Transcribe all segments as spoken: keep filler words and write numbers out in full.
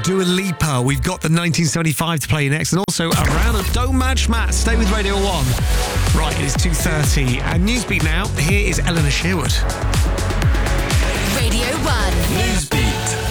Dua Lipa. We've got the nineteen seventy-five to play next, and also a round of Don't Match Matt. Stay with Radio one. Right, it is two thirty. And Newsbeat now. Here is Eleanor Sherwood. Radio one. Newsbeat.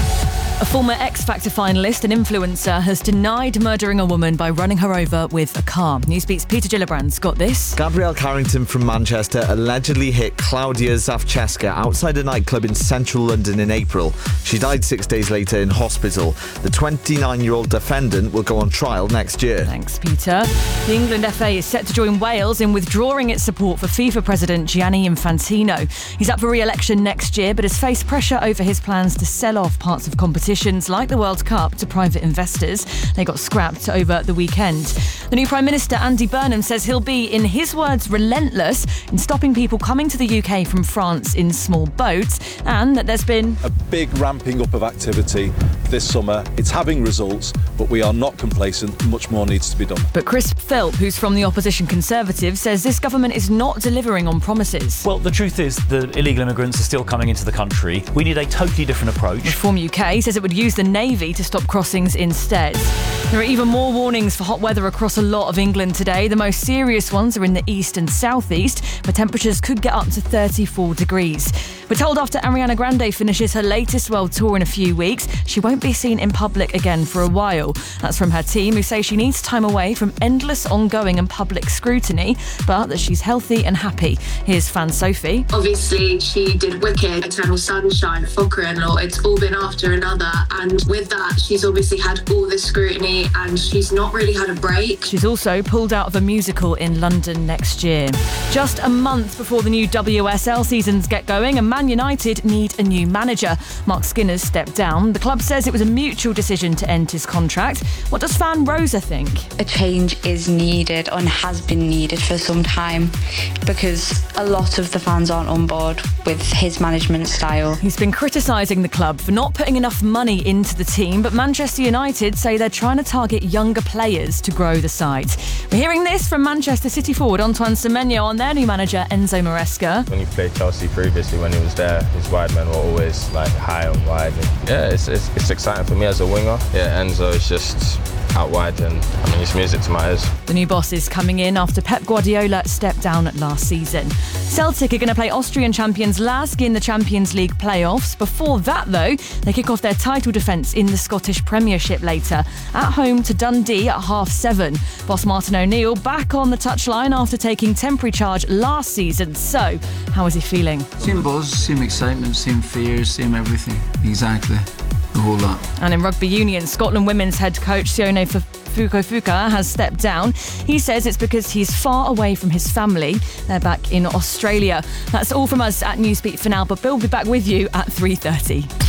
A former X Factor finalist and influencer has denied murdering a woman by running her over with a car. Newsbeat's Peter Gillibrand's got this. Gabrielle Carrington from Manchester allegedly hit Claudia Zavcheska outside a nightclub in central London in April. She died six days later in hospital. The twenty-nine-year-old defendant will go on trial next year. Thanks, Peter. The England F A is set to join Wales in withdrawing its support for FIFA President Gianni Infantino. He's up for re-election next year, but has faced pressure over his plans to sell off parts of competitions like the World Cup to private investors. They got scrapped over the weekend. The new Prime Minister, Andy Burnham, says he'll be, in his words, relentless in stopping people coming to the U K from France in small boats, and that there's been a big ramping up of activity this summer. It's having results, but we are not complacent. Much more needs to be done. But Chris Philp, who's from the opposition Conservative, says this government is not delivering on promises. Well, the truth is that illegal immigrants are still coming into the country. We need a totally different approach. Reform U K says it would use the Navy to stop crossings instead. There are even more warnings for hot weather across a lot of England today. The most serious ones are in the east and southeast, where temperatures could get up to thirty-four degrees. We're told after Ariana Grande finishes her latest world tour in a few weeks, she won't be seen in public again for a while. That's from her team, who say she needs time away from endless ongoing and public scrutiny, but that she's healthy and happy. Here's fan Sophie. Obviously, she did Wicked, Eternal Sunshine, Fucker-in-Law. It's all been after another, and with that, she's obviously had all this scrutiny and she's not really had a break. She's also pulled out of a musical in London next year. Just a month before the new W S L seasons get going, and Man United need a new manager. Mark Skinner's stepped down. The club says it was a mutual decision to end his contract. What does fan Rosa think? A change is needed and has been needed for some time because a lot of the fans aren't on board with his management style. He's been criticising the club for not putting enough money into the team, but Manchester United say they're trying to target younger players to grow the side. We're hearing this from Manchester City forward Antoine Semenyo on their new manager Enzo Maresca. When he played Chelsea previously, when he was there, his wide men were always like high and wide. And yeah, it's, it's it's exciting for me as a winger. Yeah, Enzo is just out wide, and I mean, it's music to my ears. The new boss is coming in after Pep Guardiola stepped down last season. Celtic are going to play Austrian champions Lask in the Champions League playoffs. Before that, though, they kick off their title defence in the Scottish Premiership later, at home to Dundee at half seven. Boss Martin O'Neill back on the touchline after taking temporary charge last season. So, how is he feeling? Same buzz, same excitement, same fears, same everything. Exactly. The whole lot. And in rugby union, Scotland women's head coach Sione Fukufuka has stepped down. He says it's because he's far away from his family. They're back in Australia. That's all from us at Newsbeat for now, but Bill will be back with you at three thirty.